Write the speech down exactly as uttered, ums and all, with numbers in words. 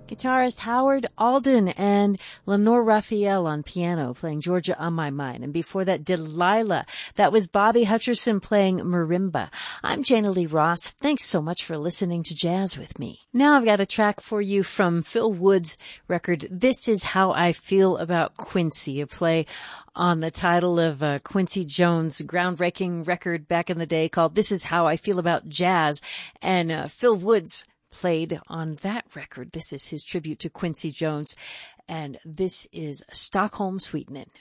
Guitarist Howard Alden and Lenore Raphael on piano playing Georgia on My Mind. And before that, Delilah. That was Bobby Hutcherson playing marimba. I'm Jana Lee Ross. Thanks so much for listening to Jazz with me. Now I've got a track for you from Phil Wood's record, This Is How I Feel About Quincy, a play on the title of uh, Quincy Jones' groundbreaking record back in the day called This Is How I Feel About Jazz. And uh, Phil Wood's played on that record. This is his tribute to Quincy Jones, and this is Stockholm Sweetenin'.